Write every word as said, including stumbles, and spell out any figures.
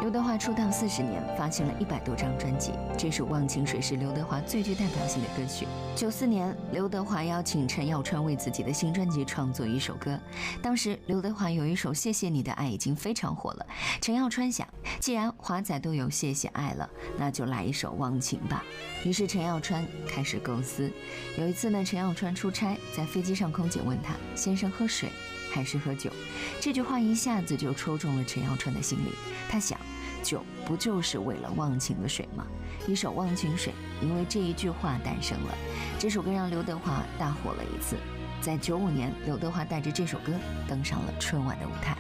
刘德华出道四十年，发行了一百多张专辑，这首《忘情水》是刘德华最具代表性的歌曲。九四年，刘德华邀请陈耀川为自己的新专辑创作一首歌。当时刘德华有一首《谢谢你的爱》已经非常火了，陈耀川想，既然华仔都有《谢谢爱》了，那就来一首《忘情》吧。于是陈耀川开始构思。有一次呢，陈耀川出差，在飞机上，空姐问他：“先生喝水还是喝酒？”这句话一下子就戳中了陈耀川的心里。他想，酒不就是为了忘情的水吗？一首《忘情水》因为这一句话诞生了。这首歌让刘德华大火了一次。在九五年，刘德华带着这首歌登上了春晚的舞台。